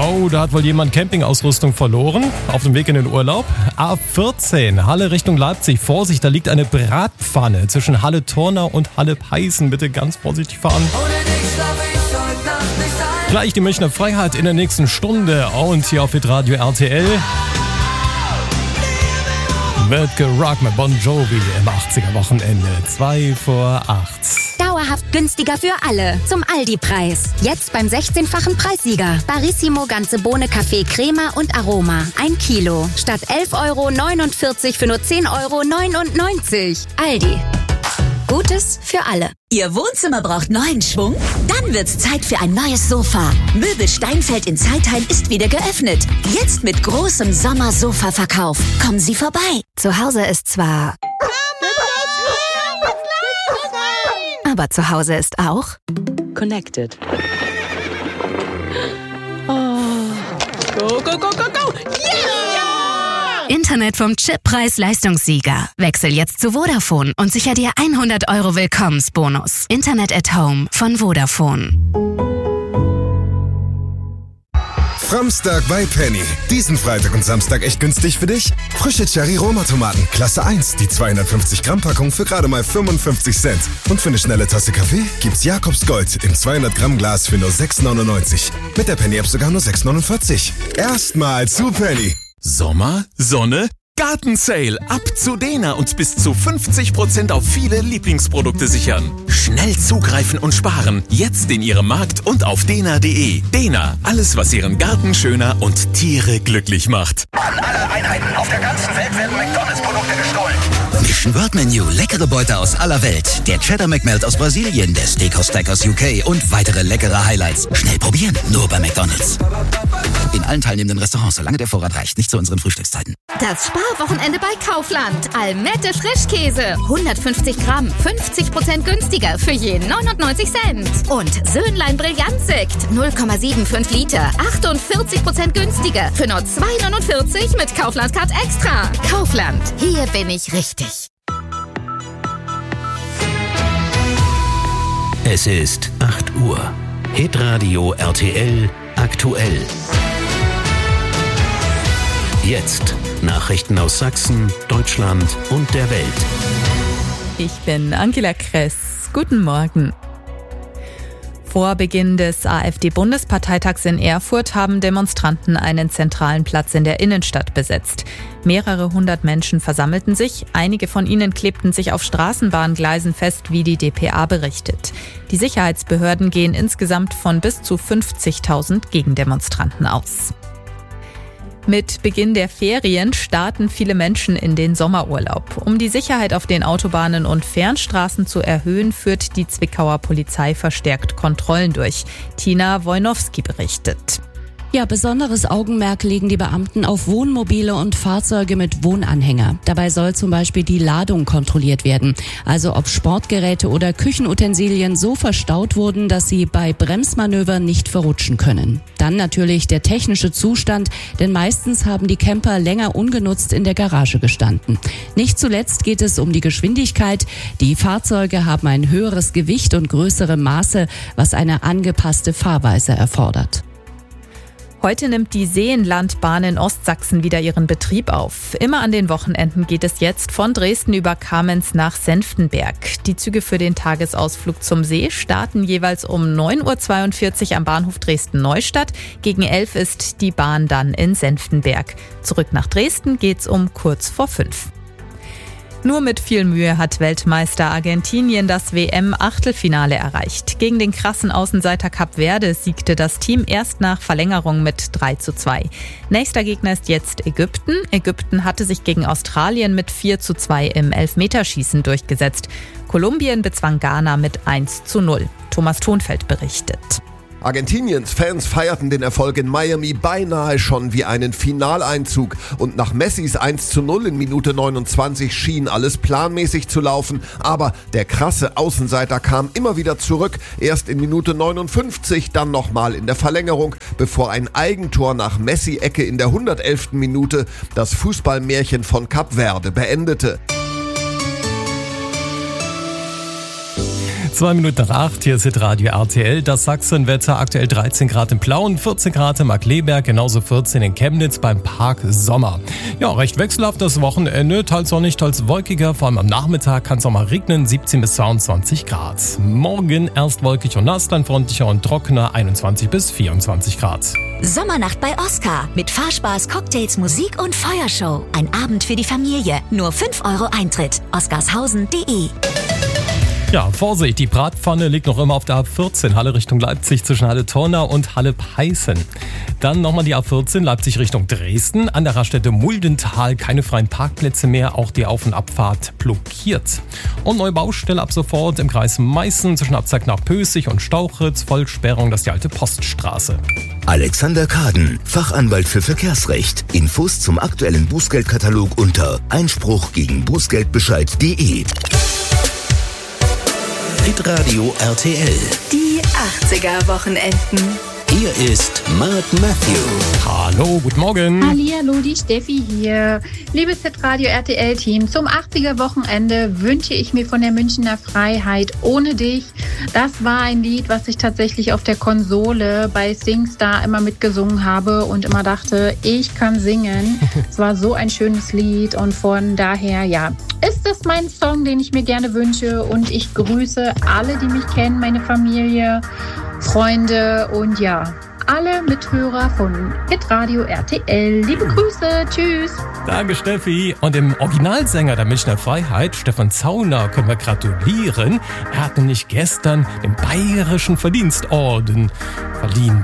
Oh, da hat wohl jemand Campingausrüstung verloren auf dem Weg in den Urlaub. A14, Halle Richtung Leipzig. Vorsicht, da liegt eine Bratpfanne zwischen Halle Tornau und Halle Peißen. Bitte ganz vorsichtig fahren. Gleich die Münchner Freiheit in der nächsten Stunde. Und hier auf Hitradio RTL wird gerockt mit Bon Jovi im 80er-Wochenende. 2 vor 8. Dauerhaft günstiger für alle. Zum Aldi-Preis. Jetzt beim 16-fachen Preissieger. Barissimo ganze Bohne, Kaffee, Crema und Aroma. 1 Kilo. Statt 11,49 € für nur 10,99 €. Aldi. Gutes für alle. Ihr Wohnzimmer braucht neuen Schwung? Dann wird's Zeit für ein neues Sofa. Möbel Steinfeld in Zeitheim ist wieder geöffnet. Jetzt mit großem Sommersofa-Verkauf. Kommen Sie vorbei. Zu Hause ist zwar... aber zu Hause ist auch... Connected. Oh. Go, go, go, go, go! Yeah! Internet vom Chip-Preis-Leistungssieger. Wechsel jetzt zu Vodafone und sicher dir 100 € Willkommensbonus. Internet at Home von Vodafone. Framstag bei Penny. Diesen Freitag und Samstag echt günstig für dich? Frische Cherry-Roma-Tomaten, Klasse 1, die 250 Gramm Packung für gerade mal 55 Cent. Und für eine schnelle Tasse Kaffee gibt's Jakobs Gold im 200 Gramm Glas für nur 6,99. Mit der Penny-App sogar nur 6,49. Erstmal zu Penny. Sommer, Sonne, Gartensale. Ab zu Dena und bis zu 50% auf viele Lieblingsprodukte sichern. Schnell zugreifen und sparen. Jetzt in Ihrem Markt und auf dena.de. Dena, alles was Ihren Garten schöner und Tiere glücklich macht. An alle Einheiten auf der ganzen Welt werden McDonalds-Produkte gestohlen. Mission World Menu, leckere Beute aus aller Welt. Der Cheddar McMelt aus Brasilien, der Steakhouse Stack aus UK und weitere leckere Highlights. Schnell probieren, nur bei McDonalds. In allen teilnehmenden Restaurants, solange der Vorrat reicht, nicht zu unseren Frühstückszeiten. Das Sparwochenende bei Kaufland. Almette Frischkäse. 150 Gramm, 50% günstiger für je 99 Cent. Und Söhnlein Brillantsekt. 0,75 Liter. 48% günstiger für nur 2,49 mit Kaufland Card Extra. Kaufland. Hier bin ich richtig. Es ist 8 Uhr. Hitradio RTL aktuell. Jetzt Nachrichten aus Sachsen, Deutschland und der Welt. Ich bin Angela Kress. Guten Morgen. Vor Beginn des AfD-Bundesparteitags in Erfurt haben Demonstranten einen zentralen Platz in der Innenstadt besetzt. Mehrere hundert Menschen versammelten sich. Einige von ihnen klebten sich auf Straßenbahngleisen fest, wie die dpa berichtet. Die Sicherheitsbehörden gehen insgesamt von bis zu 50.000 Gegendemonstranten aus. Mit Beginn der Ferien starten viele Menschen in den Sommerurlaub. Um die Sicherheit auf den Autobahnen und Fernstraßen zu erhöhen, führt die Zwickauer Polizei verstärkt Kontrollen durch. Tina Wojnowski berichtet. Ja, besonderes Augenmerk legen die Beamten auf Wohnmobile und Fahrzeuge mit Wohnanhänger. Dabei soll zum Beispiel die Ladung kontrolliert werden. Also ob Sportgeräte oder Küchenutensilien so verstaut wurden, dass sie bei Bremsmanövern nicht verrutschen können. Dann natürlich der technische Zustand, denn meistens haben die Camper länger ungenutzt in der Garage gestanden. Nicht zuletzt geht es um die Geschwindigkeit. Die Fahrzeuge haben ein höheres Gewicht und größere Maße, was eine angepasste Fahrweise erfordert. Heute nimmt die Seenlandbahn in Ostsachsen wieder ihren Betrieb auf. Immer an den Wochenenden geht es jetzt von Dresden über Kamenz nach Senftenberg. Die Züge für den Tagesausflug zum See starten jeweils um 9:42 Uhr am Bahnhof Dresden-Neustadt. Gegen 11 ist die Bahn dann in Senftenberg. Zurück nach Dresden geht's um kurz vor 5. Nur mit viel Mühe hat Weltmeister Argentinien das WM-Achtelfinale erreicht. Gegen den krassen Außenseiter Kap Verde siegte das Team erst nach Verlängerung mit 3:2. Nächster Gegner ist jetzt Ägypten. Ägypten hatte sich gegen Australien mit 4:2 im Elfmeterschießen durchgesetzt. Kolumbien bezwang Ghana mit 1:0. Thomas Thonfeld berichtet. Argentiniens Fans feierten den Erfolg in Miami beinahe schon wie einen Finaleinzug und nach Messis 1:0 in Minute 29 schien alles planmäßig zu laufen, aber der krasse Außenseiter kam immer wieder zurück, erst in Minute 59, dann nochmal in der Verlängerung, bevor ein Eigentor nach Messi-Ecke in der 111. Minute das Fußballmärchen von Kap Verde beendete. 2 Minuten nach 8, hier ist Hitradio RTL. Das Sachsenwetter, aktuell 13 Grad in Plauen, 14 Grad in Markkleeberg, genauso 14 in Chemnitz beim Park Sommer. Ja, recht wechselhaft das Wochenende, teils sonnig, teils wolkiger. Vor allem am Nachmittag kann es auch mal regnen, 17 bis 22 Grad. Morgen erst wolkig und nass, dann freundlicher und trockener, 21 bis 24 Grad. Sommernacht bei Oscar mit Fahrspaß, Cocktails, Musik und Feuershow. Ein Abend für die Familie. Nur 5 € Eintritt. oscarshausen.de. Ja, Vorsicht, die Bratpfanne liegt noch immer auf der A14, Halle Richtung Leipzig zwischen Halle-Tornau und Halle-Peißen. Dann nochmal die A14, Leipzig Richtung Dresden. An der Raststätte Muldental keine freien Parkplätze mehr, auch die Auf- und Abfahrt blockiert. Und neue Baustelle ab sofort im Kreis Meißen zwischen Abzag nach Pößig und Stauchritz, Vollsperrung, das ist die alte Poststraße. Alexander Kaden, Fachanwalt für Verkehrsrecht. Infos zum aktuellen Bußgeldkatalog unter einspruchgegenbußgeldbescheid.de. Hitradio RTL. Die 80er-Wochenenden. Hier ist Mark Matthew. Hallo, guten Morgen. Hallihallo, die Steffi hier. Liebes Hitradio RTL-Team, zum 80er-Wochenende wünsche ich mir von der Münchner Freiheit Ohne dich. Das war ein Lied, was ich tatsächlich auf der Konsole bei SingStar immer mitgesungen habe und immer dachte, ich kann singen. Es war so ein schönes Lied und von daher, ja, ist das mein Song, den ich mir gerne wünsche und ich grüße alle, die mich kennen, meine Familie, Freunde und ja, alle Mithörer von Hitradio RTL. Liebe Grüße, tschüss. Danke, Steffi. Und dem Originalsänger der Münchner Freiheit, Stefan Zauner, können wir gratulieren. Er hat nämlich gestern den Bayerischen Verdienstorden verliehen